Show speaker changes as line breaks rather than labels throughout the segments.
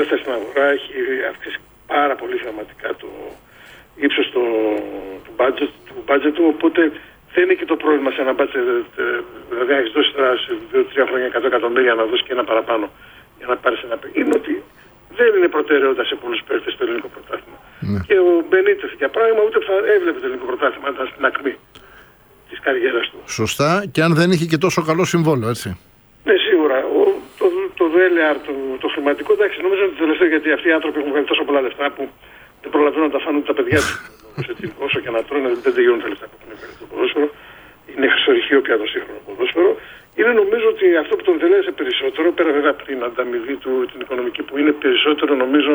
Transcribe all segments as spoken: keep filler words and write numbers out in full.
κατάσταση στην αγορά έχει αυξήσει πάρα πολύ θεαματικά το ύψος το, του, budget, του budget του, οπότε δεν είναι και το πρόβλημα σε ένα budget, δηλαδή έχεις δώσει τώρα σε δύο τρία χρόνια εκατό εκατομμύρια να δώσει και ένα παραπάνω για να πάρεις ένα παιχνίδι. Είναι ότι δεν είναι προτεραιότητα σε πολλούς παίκτες το ελληνικό πρωτάθλημα. Ναι. Και ο Μπενίτες για πράγμα ούτε θα έβλεπε το ελληνικό πρωτάθλημα, ήταν στην ακμή της καριέρας του.
Σωστά, και αν δεν είχε και τόσο καλό συμβόλαιο, έτσι.
Ναι, σίγουρα. Ο, το το δέλεαρ, το, το χρηματικό, εντάξει, νομίζω ότι τελευταίο, γιατί αυτοί οι άνθρωποι έχουν βγάλει τόσο πολλά λεφτά που δεν προλαβαίνουν να τα φάνουν τα παιδιά τους. Όσο και να τρώνε, δεν τελειώνουν τα λεφτά που έχουν βγάλει το ποδόσφαιρο. Είναι χρυσορυχείο πια το σύγχρονο ποδόσφαιρο. Είναι νομίζω ότι αυτό που τον τελέσε περισσότερο, πέρα βέβαια από την ανταμοιβή του, την οικονομική που είναι περισσότερο νομίζω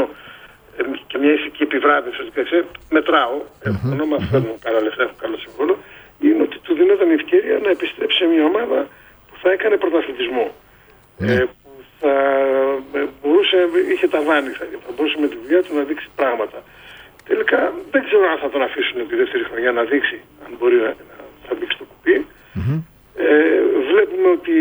και μια ηθική επιβράδυνση, ότι ξέρει, μετράω, έχω mm-hmm. όνομα, φέρνω καλά λεφτά, έχω καλό συμβόλαιο, είναι ότι του δίνονταν η ευκαιρία να επιστρέψει σε μια ομάδα που θα έκανε πρωταθλητισμό. Mm-hmm. Ε, που θα μπορούσε, είχε τα βάνη, θα, θα μπορούσε με τη δουλειά του να δείξει πράγματα. Τελικά δεν ξέρω αν θα τον αφήσουν τη δεύτερη χρονιά να δείξει, αν μπορεί να, να θα δείξει το κουπί. Mm-hmm. Ε, βλέπουμε ότι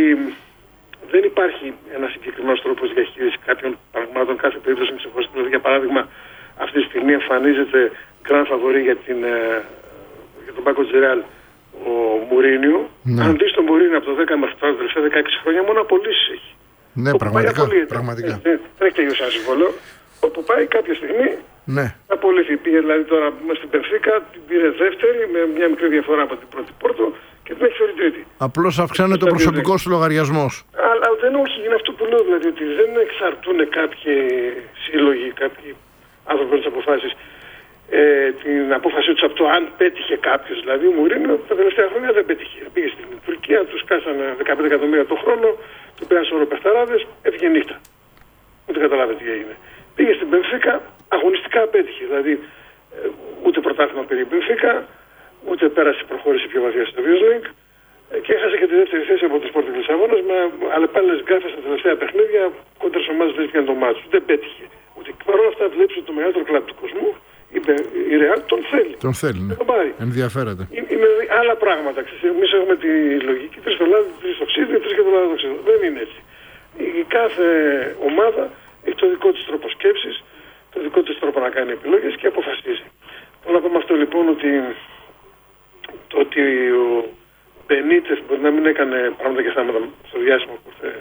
δεν υπάρχει ένα συγκεκριμένο τρόπο διαχείριση κάποιων πραγμάτων, κάθε περίπτωση με ξεχωριστή. Δηλαδή, για παράδειγμα, αυτή τη στιγμή εμφανίζεται grand favori για, την, ε, για τον Μπάκο Τζερεάλ ο Μουρίνιο. Ναι. Αν δει τον Μουρίνιο από το δέκα μέχρι τώρα, τα τελευταία δεκαέξι χρόνια, μόνο απολύσεις έχει.
Ναι, όπου πραγματικά. πραγματικά.
Ε, δεν έχει τελειώσει ένα συμβόλαιο. Όπου πάει κάποια στιγμή.
Ναι.
Απολύθη. Πήγε δηλαδή τώρα στην Πενφίκα, την πήρε δεύτερη με μια μικρή διαφορά από την πρώτη Πόρτο και την έχει φέρει τρίτη.
Απλώς αυξάνεται ο προσωπικός του λογαριασμός.
Αλλά δεν όχι, είναι αυτό που λέω, δηλαδή ότι δεν εξαρτούν κάποιοι σύλλογοι, κάποιοι άνθρωποι με τις αποφάσεις, ε, την απόφασή τους από το αν πέτυχε κάποιος. Δηλαδή ο Μουρίνιο τα τελευταία χρόνια δεν πέτυχε. Πήγε στην Τουρκία, τους κάσανε δεκαπέντε εκατομμύρια το χρόνο, του πήραν σωρό παιχταράδες, έφυγε νύχτα. Ούτε καταλάβετε τι έγινε. Πήγε στην Μπενφίκα, αγωνιστικά πέτυχε. Δηλαδή ε, ούτε πρωτάθλημα πήρε η Μπενφίκα, ούτε πέρασε, προχώρησε πιο βαθιά στο Champions League ε, και έχασε και τη δεύτερη θέση από το Sporting Λισαβόνας με αλλεπάλληλες γκάφες στα τελευταία παιχνίδια. Κόντρες ομάδες βρίσκαν το μάτσο. Δεν πέτυχε. Ούτε παρόλα αυτά βλέπει ότι το μεγαλύτερο κλαμπ του κόσμου, η Real, τον θέλει.
Τον θέλει, ναι.
Τον πάρει.
Ενδιαφέρεται.
Είναι, είναι άλλα πράγματα. Εμείς έχουμε τη λογική τρεις στο λάδι, τρεις στο ξύδι, τρεις και το λάδι στο ξύδι. Δεν είναι έτσι. Η κάθε ομάδα έχει το δικό της τρόπο σκέψης, το δικό της τρόπο να κάνει επιλογές και αποφασίζει. Θέλω να πούμε αυτό λοιπόν ότι το ότι ο Μπενίτες μπορεί να μην έκανε πράγματα και θέματα στο διάστημα που, θε,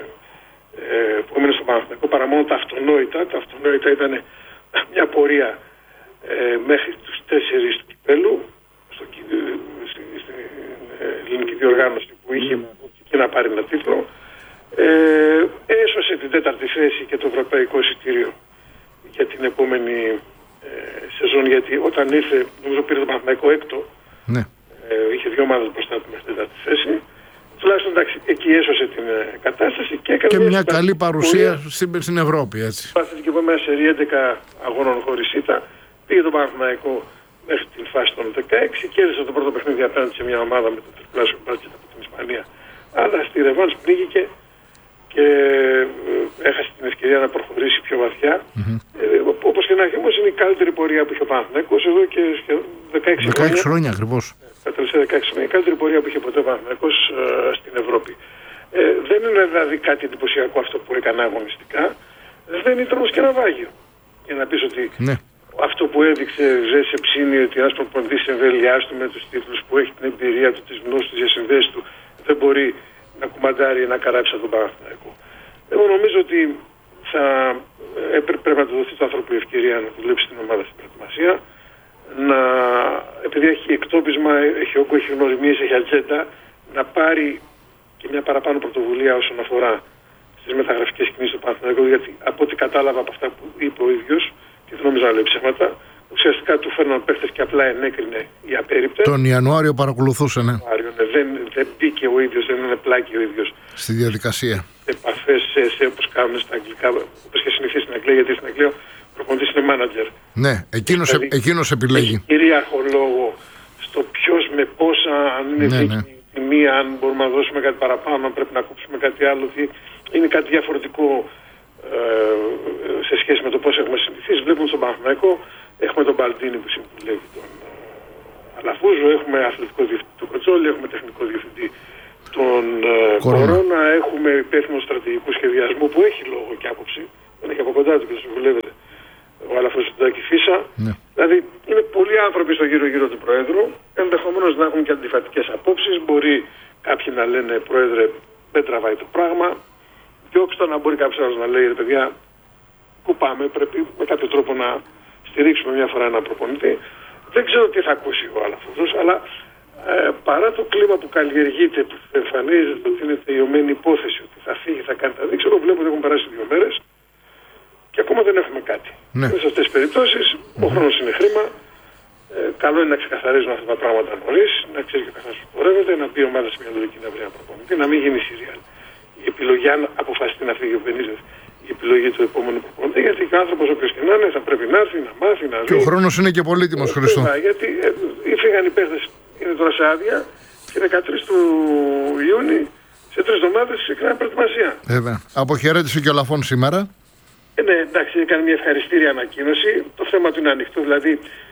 ε, που έμεινε στο Παναθηναϊκό, παρά μόνο τα αυτονόητα. Τα αυτονόητα ήταν μια πορεία ε, μέχρι τους τέσσερις του κυπέλου στο, στην, στην ε, ελληνική διοργάνωση που είχε και να πάρει ένα τίτλο. Ε, έσωσε την τέταρτη θέση και το ευρωπαϊκό εισιτήριο για την επόμενη ε, σεζόν, γιατί όταν ήρθε, νομίζω πήρε το Παναθηναϊκό έκτο, ναι. ε, είχε δύο ομάδες μπροστά του μέχρι την τέταρτη θέση. Τουλάχιστον εντάξει, εκεί έσωσε την ε, κατάσταση και έκανε
και μια, μια καλή παρουσία στην, στην Ευρώπη, έτσι.
Πάθησε και από μια σερί έντεκα αγώνων χωρίς ήττα, πήγε το Παναθηναϊκό μέχρι την φάση των δεκαέξι, κέρδισε το πρώτο παιχνίδι απέναντι σε μια ομάδα με το τριπλάσιο μπάτζετ από την Ισπανία. Αλλά στη ρεβάνς πνίγηκε και έχασε την ευκαιρία να προχωρήσει πιο βαθιά. Mm-hmm. Ε, όπως και να έχει, όμως είναι η καλύτερη πορεία που είχε ο Παναθηναϊκός εδώ και δεκαέξι,
δεκαέξι χρόνια ακριβώς.
Τα τελευταία δεκαέξι χρόνια. Η καλύτερη πορεία που είχε ποτέ ο Παναθηναϊκός ε, στην Ευρώπη. Ε, δεν είναι δηλαδή κάτι εντυπωσιακό αυτό που έκανε αγωνιστικά. Δεν ήταν όμως και ένα βάγιο. Για να πεις ότι ναι. αυτό που έδειξε ζέσε ψήνει, ότι ένας προπονητής εμβέλειάς του με τους τίτλους που έχει την εμπειρία του, τις γνώσεις του, τις διασυνδέσεις του, δεν μπορεί να κουμαντάρει, να καράψει τον Παναθηναϊκό. Εγώ νομίζω ότι θα ε, πρέπει να του δοθεί του άνθρωπου η ευκαιρία να δουλέψει την ομάδα στην προετοιμασία. Να, επειδή έχει εκτόπισμα, έχει όγκο, έχει γνωριμίες, έχει ατζέντα, να πάρει και μια παραπάνω πρωτοβουλία όσον αφορά στις μεταγραφικές κινήσεις του Παναθηναϊκού. Γιατί από ό,τι κατάλαβα από αυτά που είπε ο ίδιος, και δεν νομίζω να λέει ψέματα, ουσιαστικά του φέρναν παίχτες και απλά ενέκρινε οι απέριπτες.
Τον Ιανουάριο παρακολουθούσε, ναι.
ναι δεν, δεν μπήκε ο ίδιος, δεν είναι πλάκη ο ίδιος
στη διαδικασία.
Επαφές σε, σε, όπως κάνουν στα αγγλικά, όπως και συνηθίσει στην Αγγλία, γιατί στην Αγγλία ο προπονητής είναι manager.
Ναι, εκείνος, δηλαδή, ε, εκείνος επιλέγει.
Έχει κυρίαρχο λόγο στο ποιος με πόσα, αν είναι ναι, δίκη, ναι. τιμή, αν μπορούμε να δώσουμε κάτι παραπάνω, αν πρέπει να κόψουμε κάτι άλλο. Είναι κάτι διαφορετικό ε, σε σχέση με το πώς έχουμε συνηθίσει. Βλέπουμε στον Παναθηναϊκό, έχουμε τον Μπαλτίνη που συμβουλεύει τον ε, Αλαφούζο, έχουμε αθλητικό διευθυντή του Κοτσόλη, έχουμε τεχνικό διευθυντή τον ε, Κορώνα, έχουμε υπεύθυνο στρατηγικού σχεδιασμού που έχει λόγο και άποψη, δεν έχει από κοντά του και συμβουλεύεται ίσα. Ναι. Δηλαδή είναι πολλοί άνθρωποι στο γύρω-γύρω του Προέδρου, ενδεχομένως να έχουν και αντιφατικές απόψεις. Μπορεί κάποιοι να λένε Πρόεδρε, δεν τραβάει το πράγμα. Διώξτε να μπορεί κάποιος άλλος να λέει ρε παιδιά, πού πάμε, πρέπει με κάποιο τρόπο να στηρίξουμε μια φορά έναν προπονητή. Δεν ξέρω τι θα ακούσει ο άλλος αυτός, αλλά ε, παρά το κλίμα που καλλιεργείται, που εμφανίζεται ότι είναι τελειωμένη υπόθεση, ότι θα φύγει, θα κάνει τα δείξω, βλέπω ότι έχουν περάσει δύο μέρες και ακόμα δεν έχουμε κάτι. Ναι. Σε αυτές τις περιπτώσεις, mm-hmm. ο χρόνος είναι χρήμα. Ε, καλό είναι να ξεκαθαρίζουν αυτά τα πράγματα νωρίς, να ξέρει και ο καθένας που πορεύεται, να πει η ομάδα σε μια λογική να βρει ένα προπονητή, να μην γίνει σιριάλ. Η επιλογή, αν αποφασιστεί να φύγει ο Μπενίτες, η επιλογή του επόμενου προπονητή, γιατί και ο άνθρωπος όποιος και να είναι θα πρέπει να έρθει, να μάθει, να δει. Και
ο χρόνος είναι και πολύτιμος, Χρήστο.
Γιατί ε, φύγαν οι παίχτες, είναι τώρα σε άδεια και δεκατρείς του Ιούνιου, σε τρεις εβδομάδες ξεκινάει προετοιμασία.
Βέβαια. Αποχαιρέτησε και ο Λαφών σήμερα.
Ε, ναι, εντάξει, έκανε μια ευχαριστήρια ανακοίνωση. Το θέμα του είναι ανοιχτό, δηλαδή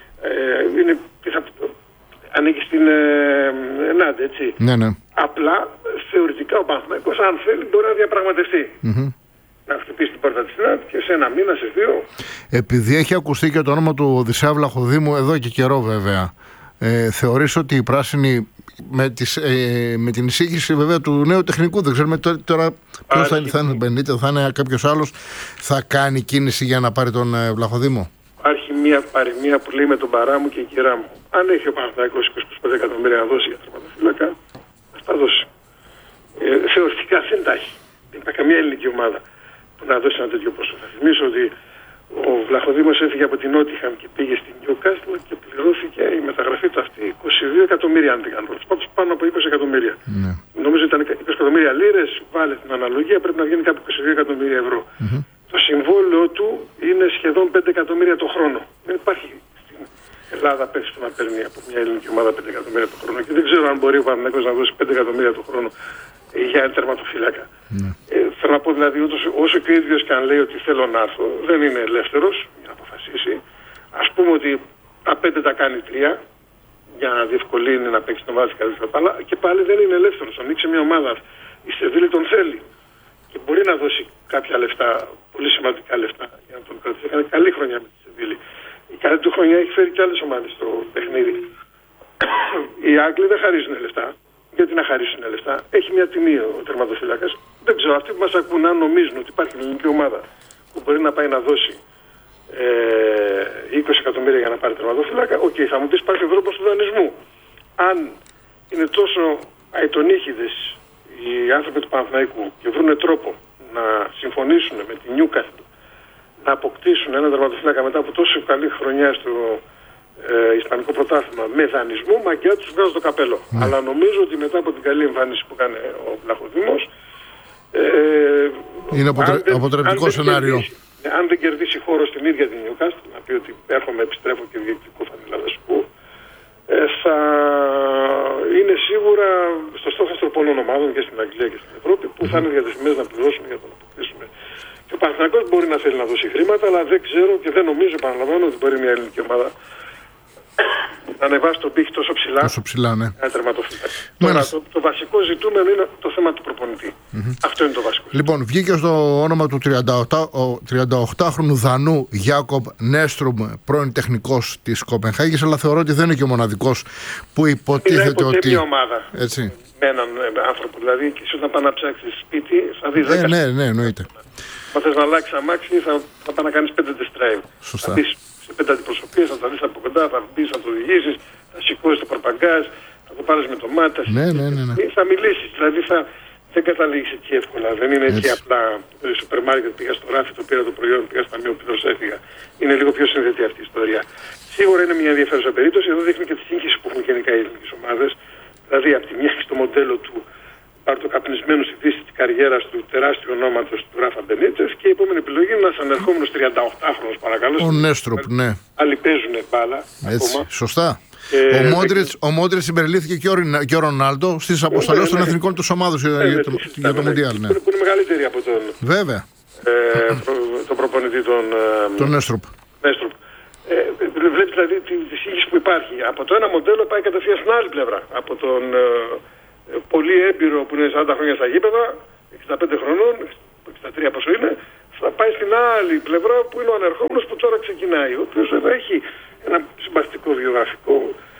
ε, είναι, θα, ανήκει στην ε, ΕΝΑΔ, έτσι.
Ναι, ναι.
Απλά θεωρητικά ο Παναθηναϊκός, αν θέλει, μπορεί να διαπραγματευτεί. Mm-hmm. Να χτυπήσει την πόρτα της ΕΝΑΔ και σε ένα μήνα, σε δύο.
Επειδή έχει ακουστεί και το όνομα του Οδυσσέα Βλαχοδήμου εδώ και καιρό, βέβαια. Ε, θεωρείς ότι οι πράσινοι με, τις, ε, με την εισήγηση βέβαια του νέου τεχνικού, δεν ξέρουμε τώρα, τώρα ποιος θα, θα είναι, Μπενίτες, θα είναι κάποιος άλλος, θα κάνει κίνηση για να πάρει τον ε, Βλαχοδήμο?
Υπάρχει μια παροιμία που λέει με τον παρά μου και η κυρά μου. Αν έχει ο Παναθηναϊκός είκοσι με πέντε εκατομμύρια να δώσει για τερματοφύλακα, θα τα δώσει. Ε, θεωρητικά δεν τα έχει. Δεν υπάρχει καμία ελληνική ομάδα που να δώσει ένα τέτοιο ποσό. Θα θυμίσω ότι ο Βλαχοδήμος έφυγε από την Νότιχαμ και πήγε στην Νιούκαστλ και πληρώθηκε η μεταγραφή του αυτή είκοσι δύο εκατομμύρια, αν δεν κάνω λάθος. Πάντως πάνω από είκοσι εκατομμύρια. Mm. Νομίζω ήταν είκοσι εκατομμύρια λίρες, βάλε την αναλογία, πρέπει να βγαίνει κάπου είκοσι δύο εκατομμύρια ευρώ. Mm-hmm. Το συμβόλαιο του είναι σχεδόν πέντε εκατομμύρια το χρόνο. Δεν υπάρχει στην Ελλάδα παίκτη που να παίρνει από μια ελληνική ομάδα πέντε εκατομμύρια το χρόνο. Και δεν ξέρω αν μπορεί ο Παναθηναϊκός να δώσει πέντε εκατομμύρια το χρόνο για ένα τερματοφύλακα. Mm. Ε, θέλω να πω δηλαδή, όσο και ο ίδιος και αν λέει ότι θέλω να έρθω, δεν είναι ελεύθερος για να αποφασίσει. Ας πούμε ότι τα πέντε τα κάνει τρία για να διευκολύνει να παίξει την ομάδα της καλύτερα. Αλλά και πάλι δεν είναι ελεύθερος. Ανοίξει μια ομάδα. Η Σεβίλη τον θέλει. Και μπορεί να δώσει κάποια λεφτά, πολύ σημαντικά λεφτά, για να τον κρατήσει. Έκανε καλή χρονιά με τη Σεβίλη. Η καλή του χρονιά έχει φέρει και άλλες ομάδες στο παιχνίδι. Οι Άγγλοι δεν χαρίζουν λεφτά. Γιατί να χαρίσουν λεφτά. Έχει μια τιμή ο τερματοφύλακας. Δεν ξέρω, αυτοί που μας ακούν, αν νομίζουν ότι υπάρχει ελληνική ομάδα που μπορεί να πάει να δώσει ε, είκοσι εκατομμύρια για να πάρει τερματοφύλακα, οκ, okay, θα μου πεις υπάρχει ο τρόπος του δανεισμού. Αν είναι τόσο αητονίχιδες οι άνθρωποι του Παναθηναϊκού και βρουν τρόπο να συμφωνήσουν με την Newcastle να αποκτήσουν ένα τερματοφύλακα μετά από τόσο καλή χρονιά στο ε, Ισπανικό πρωτάθλημα με δανεισμό, μακιά τους βγάζω το καπέλο. Mm. Αλλά νομίζω ότι μετά από την καλή εμφάνιση που κάνει ο Βλαχοδήμος, ε,
είναι αποτρε... αποτρεπτικό σενάριο.
Κερδίσει, αν δεν κερδίσει χώρο στην ίδια την Newcastle, να πει ότι έρχομαι, επιστρέφω και διεκδικώ φανελαδασικού, ε, θα είναι σίγουρα στο στόχαστρο πολλών ομάδων και στην Αγγλία και στην Ευρώπη που mm. θα είναι διατεθειμένες να πληρώσουν για να τον αποκτήσουμε. Και ο Παναθηναϊκός μπορεί να θέλει να δώσει χρήματα, αλλά δεν ξέρω και δεν νομίζω, επαναλαμβάνω, ότι μπορεί μια ελληνική ομάδα να ανεβάσει τον πύχη τόσο ψηλά.
Τόσο ψηλά, ναι.
Ένα τερματοφύλακα. Τώρα, το, το βασικό ζητούμενο είναι το θέμα του προπονητή. Mm-hmm. Αυτό είναι το βασικό.
Λοιπόν, βγήκε στο όνομα του τριανταοκτάχρονου Δανού Γιάκομπ Νέστρουμ, πρώην τεχνικός της Κοπενχάγης, αλλά θεωρώ ότι δεν είναι και ο μοναδικός που υποτίθεται ότι.
Είναι μια ομάδα.
Έτσι.
Με έναν άνθρωπο. Δηλαδή, και εσύ όταν πάει να ψάξει σπίτι, θα δει δέκα.
Ναι, ναι, εννοείται.
Αν θες να αλλάξει αμάξι, θα, θα πάει να κάνει πέντε test drive.
Σωστά.
Σε πέντε αντιπροσωπείες, θα τα δεις από κοντά, θα μπεις, θα το οδηγήσεις, θα σηκώσεις το παρπαγκάζ, θα το πάρεις με το μάτι, θα,
ναι, ναι, ναι, ναι.
θα μιλήσεις. Δηλαδή θα, δεν καταλήγεις εκεί εύκολα. Δεν είναι έτσι, έτσι απλά το σούπερ μάρκετ, πήγα στο ράφι, το πήρα το προϊόν, πήγα στο ταμείο, πήρω, έφυγα. Είναι λίγο πιο συνδετή αυτή η ιστορία. Σίγουρα είναι μια ενδιαφέρουσα περίπτωση. Εδώ δείχνει και τη σύγχυση που έχουν γενικά οι ελληνικές ομάδες. Δηλαδή από τη μια έχει το μοντέλο του παρτοκαπνισμένου στη δύση της καριέρας του τεράστιου ονόματος του Ράφα Μπενίτες και η επόμενη επιλογή είναι ένας ανερχόμενος τριανταοκτάχρονος, παρακαλώ.
Ο Νέστρουπ, ναι.
Άλλοι παίζουν μπάλα. Έτσι, ακόμα.
Σωστά. Ε, ο Μόντριτς, ο Μόντριτς συμπεριλήφθηκε και ο, και ο Ρονάλντο στις αποστολές των εθνικών τους ομάδων για, ε, για, το, για το Μουντιάλ. Ναι.
Που είναι μεγαλύτερη από τον,
βέβαια.
Ε, προ, τον προπονητή τον,
τον Νέστρουπ.
Νέστρουπ. Ε, βλέπεις δηλαδή τη, τη σύγχυση που υπάρχει. Από το ένα μοντέλο πάει κατευθείαν στην άλλη πλευρά. Από τον ε, πολύ έμπειρο που είναι σαράντα χρόνια στα γήπεδα, εξήντα πέντε χρονών, εξήντα τρία πόσο είναι, θα πάει στην άλλη πλευρά που είναι ο ανερχόμενος που τώρα ξεκινάει, ο οποίος βέβαια έχει ένα συμπαστικό βιογραφικό,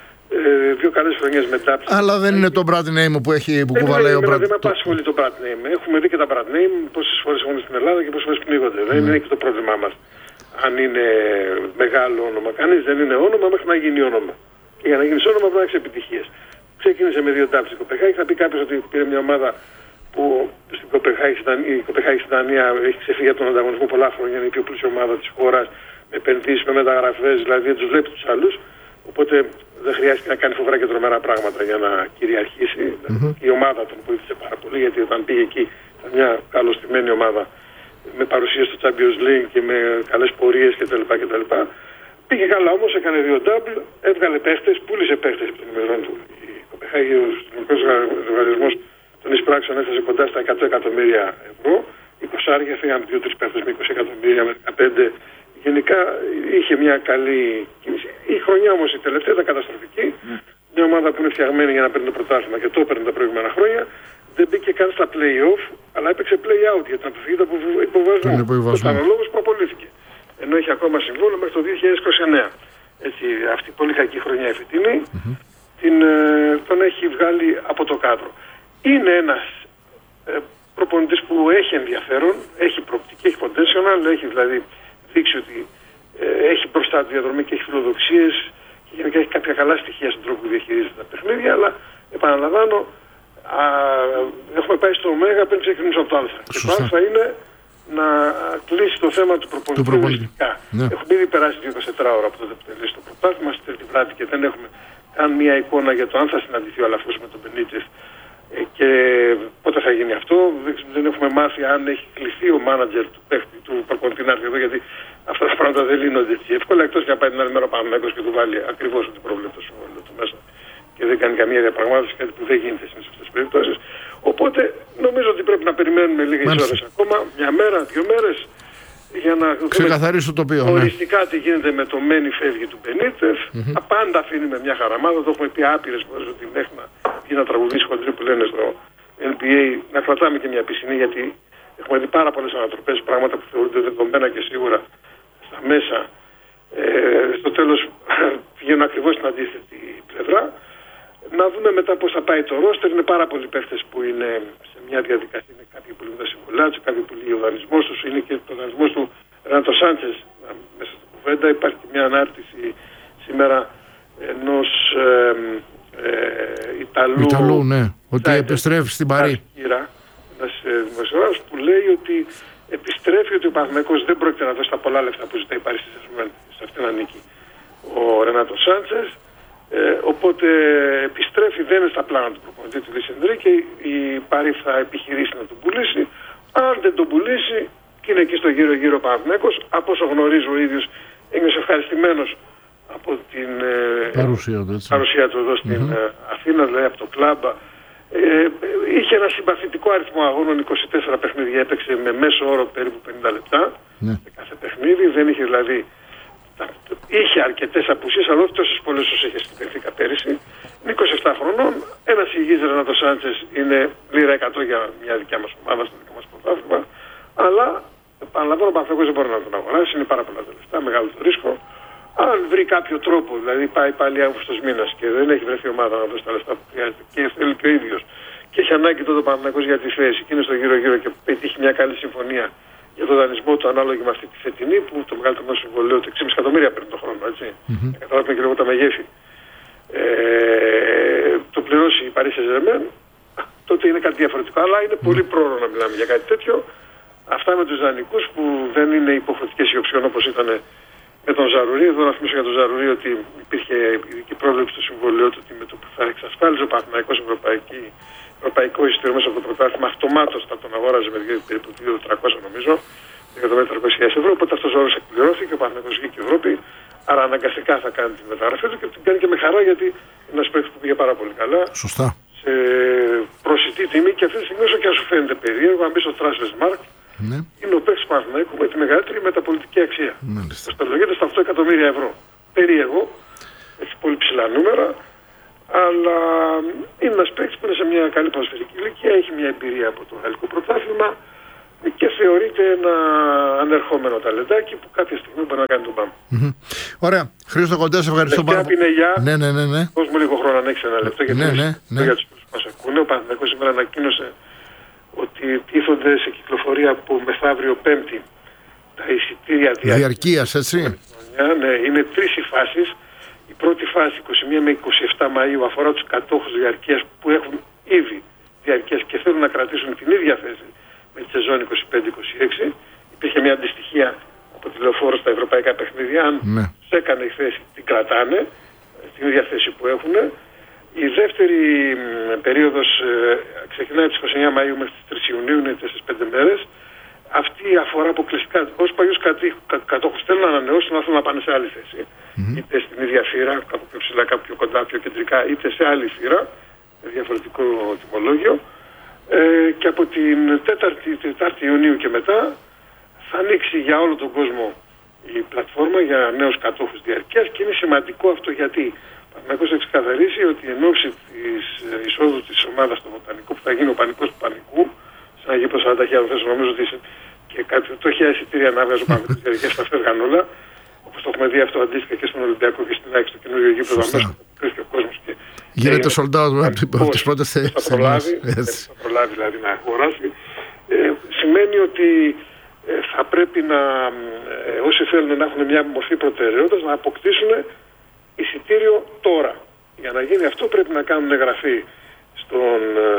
ε, δύο καλές χρονιές μετά.
Αλλά δεν είναι το brand name που, έχει, που κουβαλάει ο brand name.
Δεν με απασχολεί το brand name. Έχουμε δει και τα brand name, πόσες φορές έχουν στην Ελλάδα και πόσες φορές πνίγονται. Mm. Δεν είναι και το πρόβλημά μας. Αν είναι μεγάλο όνομα, κανείς δεν είναι όνομα μέχρι να γίνει όνομα. Και για να γίνει όνομα πρέπει να έχει επιτυχίες. Ξεκίνησε με δύο τάψεις στην Κοπεχάγη. Θα πει κάποιος ότι πήρε μια ομάδα που στην Κοπεχάγη, η Κοπεχάγη στην Δανία έχει ξεφύγει από τον ανταγωνισμό πολλά χρόνια. Είναι η πιο πλούσια ομάδα της χώρας. Με επενδύσεις, με μεταγραφές, δηλαδή δεν τους βλέπει τους άλλους. Οπότε δεν χρειάζεται να κάνει φοβερά και τρομερά πράγματα για να κυριαρχήσει. Mm-hmm. Η ομάδα τον βοήθησε πάρα πολύ, γιατί όταν πήγε εκεί ήταν μια καλωστημένη ομάδα με παρουσία στο Champions League και με καλές πορείες κτλ. κτλ. Πήγε καλά όμως, έκανε δύο double, έβγαλε παίχτες, πούλησε παίχτες από την ημερών του. Η Κοπεχάγη, ο αστυνομικός λογαριασμός των εισπράξεων έφτασε κοντά στα εκατό εκατομμύρια ευρώ. Οι κοσάρια φύγαν δύο τρεις παίχτες με είκοσι εκατομμύρια, με δεκαπέντε. Γενικά είχε μια καλή κίνηση. Η χρονιά όμως η τελευταία ήταν καταστροφική. Mm. Μια ομάδα που είναι φτιαγμένη για να παίρνει το πρωτάθλημα και το έπαιρνε τα προηγούμενα χρόνια. Δεν μπήκε καν στα play-off, αλλά έπαιξε play-out για την αποφυγή του υποβασμού. Αυτό ήταν ο λόγος που απολύθηκε. Ενώ έχει ακόμα συμβόλαιο μέχρι το δύο χιλιάδες είκοσι εννέα. Έτσι, αυτή η πολύ κακή χρονιά η φετινή mm-hmm. την, ε, τον έχει βγάλει από το κάδρο. Είναι ένας ε, προπονητής που έχει ενδιαφέρον, έχει προοπτική, έχει potential, έχει δηλαδή δείξει ότι ε, έχει μπροστά τη διαδρομή και έχει φιλοδοξίες και γενικά έχει κάποια καλά στοιχεία στον τρόπο που διαχειρίζεται τα παιχνίδια, αλλά επαναλαμβάνω, α, έχουμε πάει στο Ωμέγα πριν ξεκινήσουμε από το Α. Και το Α είναι να κλείσει το θέμα του προπονητικού οριστικά. Ναι. Έχουμε ήδη περάσει δύο είκοσι τέσσερις ώρα από τότε που τελείωσε το πρωτάθλημα, στη Τρίτη βράδυ και δεν έχουμε καν μία εικόνα για το αν θα συναντηθεί ο Αλαφούς με τον Μπενίτες και πότε θα γίνει αυτό. Δεν έχουμε μάθει αν έχει κληθεί ο μάνατζερ του παίχτη του προπονητή να έρθει εδώ, γιατί αυτά τα πράγματα δεν λύνονται έτσι εύκολα, εκτός και να πάει την άλλη μέρα ο Παναθηναϊκός και του βάλει ακριβώς ό,τι προβλέπει το συμβόλαιο του μέσα και δεν κάνει καμία διαπραγμάτευση, κάτι που δεν γίνεται σε αυτές τις περιπτώσεις. Οπότε νομίζω ότι πρέπει να περιμένουμε λίγες ώρες ακόμα, μια μέρα, δύο μέρες, για να
ξεκαθαρίσει το τοπίο.
Οριστικά ναι. τι γίνεται με το μένει φεύγει του Μπενίτεφ. Mm-hmm. Απάντα αφήνει με μια χαραμάδα. Το έχουμε πει άπειρες φορές ότι μέχρι να βγει να τραγουδήσει χοντρή που λένε στο N B A να κρατάμε και μια πισινή, γιατί έχουμε δει πάρα πολλές ανατροπές, πράγματα που θεωρούνται δεδομένα και σίγουρα στα μέσα. Ε, στο τέλος πηγαίνουν ακριβώς στην αντίθετη πλευρά. Να δούμε μετά πώς θα πάει το ρόστερ. Είναι πάρα πολλοί παίχτες που είναι σε μια διαδικασία. Είναι κάποιοι που λύνουν τα συμβολιά του, κάποιοι που λύνουν ο δανεισμός του. Είναι και ο δανεισμός του Ρένατο Σάντσες μέσα στην κουβέντα. Υπάρχει μια ανάρτηση σήμερα ενός ε, ε, Ιταλού. Ιταλού, ναι. Ότι επιστρέφει στην Παρί. Ένας ε, δημοσιογράφος που λέει ότι επιστρέφει, ότι ο Παναθηναϊκός δεν πρόκειται να δώσει τα πολλά λεφτά που ζητάει η Παρί σε αυτήν να νίκη ο Ρένατο Σάντσες. Ε, οπότε επιστρέφει, δεν είναι στα πλάνα του προπονητή του Λισενδρή και η Παρί θα επιχειρήσει να τον πουλήσει. Αν δεν τον πουλήσει και είναι εκεί στο γύρω γύρω Παναθηναϊκός, από όσο γνωρίζω ο ίδιος έγινε ευχαριστημένος από την ε, παρουσία, του, παρουσία του εδώ στην mm-hmm. Αθήνα, δηλαδή από το κλαμπ. Ε, είχε ένα συμπαθητικό αριθμό αγώνων, είκοσι τέσσερα παιχνίδια έπαιξε με μέσο όρο περίπου πενήντα λεπτά mm. σε κάθε παιχνίδι, δεν είχε δηλαδή. Είχε αρκετές απουσίες, αλλά όχι τόσες πολλές όσο είχε στην Πενφίκα πέρυσι. Είναι είκοσι επτά χρονών. Ένας υγιής Ρένατο Σάντσες είναι λίρα εκατό για μια δικιά μας ομάδα, στο δικό μας πρωτάθλημα. Αλλά επαναλαμβάνω, ο Παναθηναϊκός δεν μπορεί να τον αγοράσει. Είναι πάρα πολλά τα λεφτά, μεγάλο το ρίσκο. Αν βρει κάποιο τρόπο, δηλαδή πάει πάλι Αύγουστος μήνας και δεν έχει βρεθεί ομάδα να δώσει τα λεφτά που χρειάζεται και θέλει και ο ίδιος και έχει ανάγκη τότε ο Παναθηναϊκός για τη θέση και είναι στο γύρω-γύρω και πετύχει μια καλή συμφωνία για τον δανεισμό του ανάλογη με αυτή τη φετινή, που το μεγαλύτερο μέρο συμβολέου του έξι κόμμα πέντε εκατομμύρια παίρνει το χρόνο, έτσι. Mm-hmm. Καταλάβουμε και λίγο τα μεγέθη. Ε, το πληρώσει η Paris Saint-Germain, τότε είναι κάτι διαφορετικό. Αλλά είναι mm-hmm. πολύ πρόωρο να μιλάμε για κάτι τέτοιο. Αυτά με τους δανεικούς που δεν είναι υποχρεωτικές η οψιόν όπως ήταν με τον Ζαρουρί. Εδώ να θυμίσω για τον Ζαρουρί ότι υπήρχε ειδική πρόβλεψη στο συμβολέο του ότι με το που θα εξασφάλιζε ο Παναθηναϊκός ευρωπαϊκή. Ευρωπαϊκό εισιτήριο μέσα από το πρωτάθλημα, αυτομάτως θα τον αγόραζε με περίπου δύο χιλιάδες τριακόσια νομίζω, δύο εκατομμύρια τριακόσιες χιλιάδες ευρώ. Οπότε αυτός ο όρος εκπληρώθηκε, ο Παναθηναϊκός βγήκε η Ευρώπη. Άρα αναγκαστικά θα κάνει τη μεταγραφή του και την κάνει και με χαρά, γιατί είναι ένας παίκτης που πήγε πάρα πολύ καλά. Σωστά. Σε προσιτή τιμή και αυτή τη στιγμή, όσο και αν σου φαίνεται περίεργο, αν μπει στο Transfermarkt, ναι. είναι ο παίκτης του Παναθηναϊκού με τη μεγαλύτερη μεταπολιτική αξία. Προστολογείται στα οκτώ εκατομμύρια ευρώ. Περίεργο, έχει πολύ ψηλά νούμερα. Αλλά είναι ένας παίκτης που είναι σε μια καλή ποδοσφαιρική ηλικία, έχει μια εμπειρία από το γαλλικό πρωτάθλημα. και θεωρείται ένα ανερχόμενο ταλεντάκι που κάποια στιγμή μπορεί να κάνει τον μπαμ.
Mm-hmm. Ωραία. Χρήστο Κοντέ, σε ευχαριστώ πάρα πολύ.
Ναι,
ναι, ναι, ναι.
Δώσ' μου λίγο χρόνο να έχεις ένα λεπτό, γιατί
ναι, ναι, ναι.
για τους που μας ακούνε. Ο Παναθηναϊκός σήμερα ανακοίνωσε ότι τίθονται σε κυκλοφορία από μεθαύριο Πέμπτη τα εισιτήρια
διαρκείας, έτσι.
Ναι, είναι τρεις οι φάσεις. Η πρώτη φάση, είκοσι μία με είκοσι επτά Μαΐου, αφορά τους κατόχους διαρκείας που έχουν ήδη διαρκείας και θέλουν να κρατήσουν την ίδια θέση με τη σεζόν είκοσι πέντε είκοσι έξι. Υπήρχε μια αντιστοιχία από τη Λεωφόρο στα ευρωπαϊκά παιχνίδια. Αν
ναι.
σε έκανε η θέση, την κρατάνε, την ίδια θέση που έχουν. Η δεύτερη περίοδος ε, ξεκινάει τις είκοσι εννέα Μαΐου μέχρι τις τρεις Ιουνίου, είναι τέσσερις πέντε μέρες. Αυτή αφορά αποκλειστικά όσους παλιούς κατόχους θέλουν να ανανεώσουν, να θέλουν να πάνε σε άλλη θέση. Mm-hmm. Είτε στην ίδια θύρα, κάπου πιο ψηλά, κάπου πιο κοντά, πιο κεντρικά, είτε σε άλλη θύρα, με διαφορετικό τιμολόγιο. Ε, και από την τέταρτη, τετάρτη Ιουνίου και μετά θα ανοίξει για όλο τον κόσμο η πλατφόρμα για νέους κατόχους διαρκείας και είναι σημαντικό αυτό γιατί ο Παναθηναϊκός έχει ξεκαθαρίσει ότι εν ώψη της εισόδου της ομάδας στο Βοτανικό που θα γίνει ο Πανικός του Πανικού, σε ένα γήπεδο σαράντα χιλιάδες θέσεων, νομίζω ότι και κάτι το έχει εισιτήρια να βγάζει ο Παναθηναϊκός διαρκείας, θα φεύγαν όλα. Όπως το έχουμε δει αυτό αντίστοιχα και στον Ολυμπιακό και στην ΑΕΚ, στο καινούργιο γήπεδο αμέσως και ο κόσμος. Και
γίνεται sold out από τις πρώτες θέσεις.
Θα προλάβει, θα προλάβει δηλαδή να αγοράσει. Ε, σημαίνει ότι ε, θα πρέπει να ε, όσοι θέλουν να έχουν μια μορφή προτεραιότητας να αποκτήσουν εισιτήριο τώρα. Για να γίνει αυτό πρέπει να κάνουν εγγραφή στον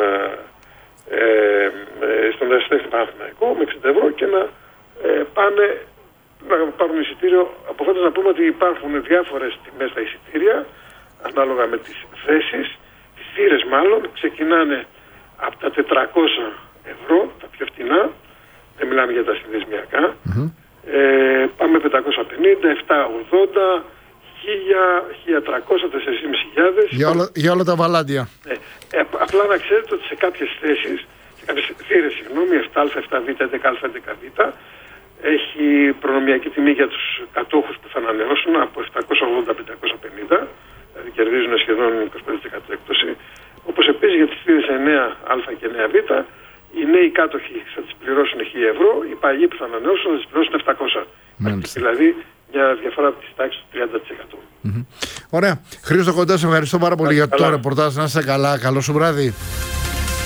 ε, ε, στον Ερασιτέχνη Παναθηναϊκό με εξήντα ευρώ και να ε, πάνε να πάρουν εισιτήριο. Από φέτος να πούμε ότι υπάρχουν διάφορες τιμές στα εισιτήρια ανάλογα με τις θέσεις, τις θύρες μάλλον, ξεκινάνε από τα τετρακόσια ευρώ, τα πιο φτηνά, δεν μιλάμε για τα συνδεσμιακά, mm-hmm. ε, πάμε πεντακόσια πενήντα, επτακόσια ογδόντα, χίλια, χίλια τριακόσια, τέσσερις χιλιάδες πεντακόσια.
Για όλα, για όλα τα βαλάντια.
Ε, ε, απλά να ξέρετε ότι σε κάποιες θέσεις, σε κάποιες θύρες, συγγνώμη, επτά α, επτά β, έντεκα α, έντεκα β, έχει προνομιακή τιμή για τους κατόχους που θα ανανεώσουν από επτακόσια ογδόντα με πεντακόσια πενήντα, δηλαδή κερδίζουν σχεδόν είκοσι πέντε τοις εκατό έκπτωση. Όπως επίσης για τις θύρες εννέα α και εννέα β, οι νέοι κάτοχοι θα τις πληρώσουν χίλια ευρώ, οι παλιοί που θα ανανεώσουν θα τις πληρώσουν επτακόσια. Δηλαδή μια διαφορά από τις τάξεις του τριάντα τοις εκατό.
Mm-hmm. Ωραία. Χρήστο Κοντέ, σε ευχαριστώ πάρα πολύ για το ρεπορτάζ. Να είστε καλά. Καλό σου βράδυ.